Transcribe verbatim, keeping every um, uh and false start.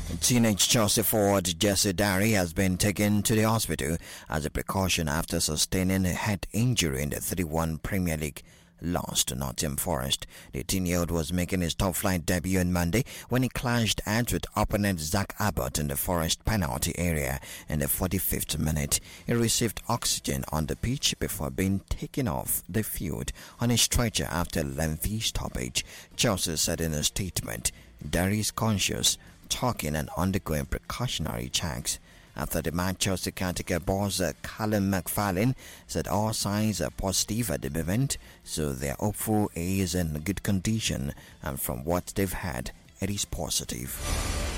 Teenage Chelsea forward Jesse Derry has been taken to the hospital as a precaution after sustaining a head injury in the three one Premier League loss to Nottingham Forest. The eighteen-year-old was making his top-flight debut on Monday when he clashed heads with opponent Zach Abbott in the Forest penalty area in the forty-fifth minute. He received oxygen on the pitch before being taken off the field on a stretcher after a lengthy stoppage. Chelsea said in a statement, "Derry is conscious, talking and undergoing precautionary checks." After the match, Chelsea caretaker boss uh, Callum McFarlane said all signs are positive at the moment, so they're hopeful he is in good condition, and from what they've had, it is positive.